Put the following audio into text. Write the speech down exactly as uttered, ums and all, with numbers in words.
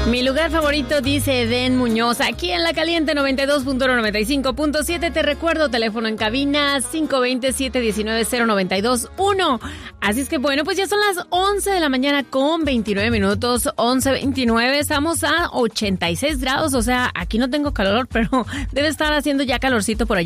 Mi lugar favorito, dice Eden Muñoz, aquí en La Caliente noventa y dos punto uno, noventa y cinco punto siete. Te recuerdo, teléfono en cabina cinco dos cero, siete uno nueve, cero nueve dos uno. Así es que bueno, pues ya son las once de la mañana con veintinueve minutos, once veintinueve. Estamos a ochenta y seis grados, o sea, aquí no tengo calor, pero debe estar haciendo ya calorcito por allá